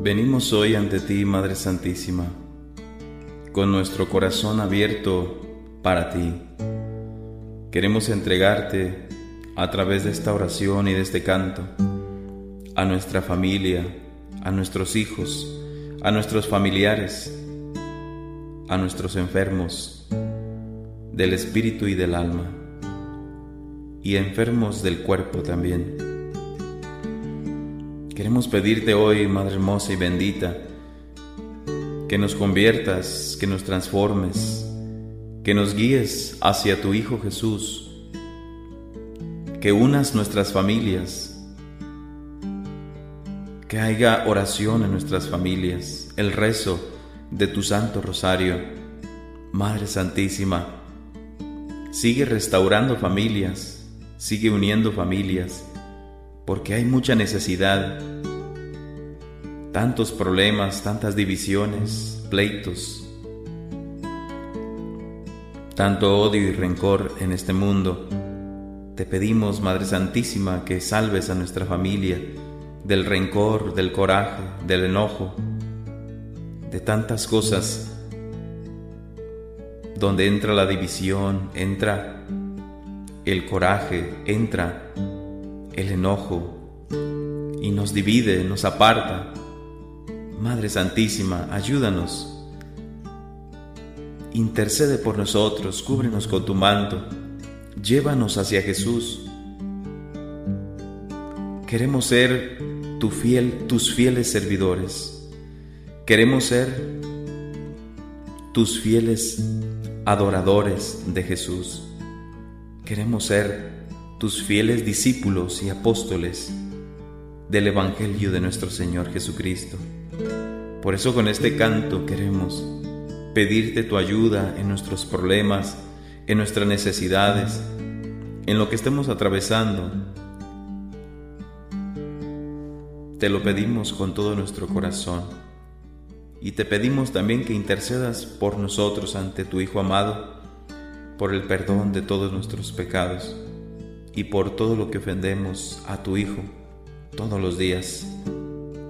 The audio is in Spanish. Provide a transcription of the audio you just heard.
Venimos hoy ante ti, Madre Santísima, con nuestro corazón abierto para ti. Queremos entregarte a través de esta oración y de este canto a nuestra familia, a nuestros hijos, a nuestros familiares, a nuestros enfermos del espíritu y del alma, y enfermos del cuerpo también. Queremos pedirte hoy, Madre hermosa y bendita, que nos conviertas, que nos transformes, que nos guíes hacia tu Hijo Jesús, que unas nuestras familias, que haya oración en nuestras familias, el rezo de tu Santo Rosario. Madre Santísima, sigue restaurando familias, sigue uniendo familias, porque hay mucha necesidad, tantos problemas, tantas divisiones, pleitos, tanto odio y rencor en este mundo. Te pedimos, Madre Santísima, que salves a nuestra familia del rencor, del coraje, del enojo, de tantas cosas donde entra la división, entra el coraje, entra el enojo y nos divide, nos aparta. Madre Santísima, ayúdanos, intercede por nosotros, cúbrenos con tu manto, llévanos hacia Jesús. Queremos ser tus fieles servidores, queremos ser tus fieles adoradores de Jesús, queremos ser tus fieles discípulos y apóstoles del Evangelio de nuestro Señor Jesucristo. Por eso con este canto queremos pedirte tu ayuda en nuestros problemas, en nuestras necesidades, en lo que estemos atravesando. Te lo pedimos con todo nuestro corazón y te pedimos también que intercedas por nosotros ante tu Hijo amado, por el perdón de todos nuestros pecados y por todo lo que ofendemos a tu Hijo todos los días.